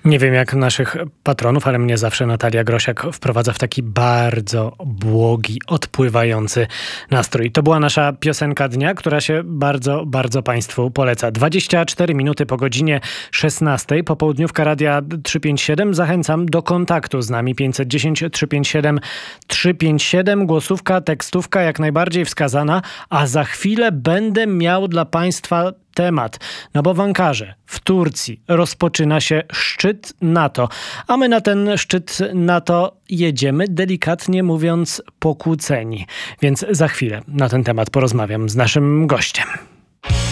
Nie wiem jak naszych patronów, ale mnie zawsze Natalia Grosiak wprowadza w taki bardzo błogi, odpływający nastrój. To była nasza piosenka dnia, która się bardzo, bardzo Państwu poleca. 24 minuty po godzinie 16. Popołudniówka Radia 357. Zachęcam do kontaktu z nami. 510 357 357. Głosówka, tekstówka jak najbardziej wskazana. A za chwilę będę miał dla Państwa temat, bo w Ankarze, w Turcji rozpoczyna się szczyt NATO, a my na ten szczyt NATO jedziemy, delikatnie mówiąc, pokłóceni. Więc za chwilę na ten temat porozmawiam z naszym gościem.